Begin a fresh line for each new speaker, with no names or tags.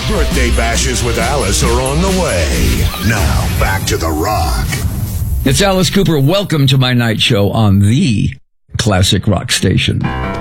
Birthday bashes with Alice are on the way. Now, back to The Rock.
It's Alice Cooper. Welcome to my night show on the Classic Rock Station.